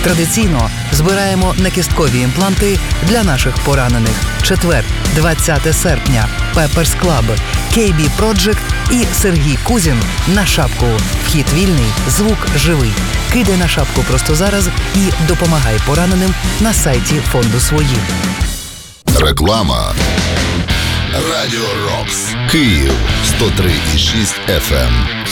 Традиційно збираємо некісткові імпланти для наших поранених. Четвер, 20 серпня. Pepper's Club, KB Project і Сергій Кузін на шапку. Вхід вільний, звук живий. Кидай на шапку просто зараз і допомагай пораненим на сайті фонду «Свої». Реклама. Радіо Рокс. Київ 103,6 FM.